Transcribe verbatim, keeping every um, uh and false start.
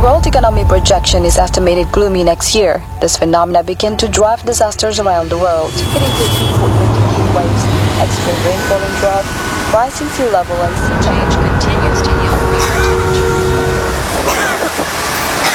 world economy projection is estimated gloomy next year. This phenomena begin to drive disasters around the world. It includes frequent heat waves, extreme rainfall and drought, rising sea level, and sea change continues to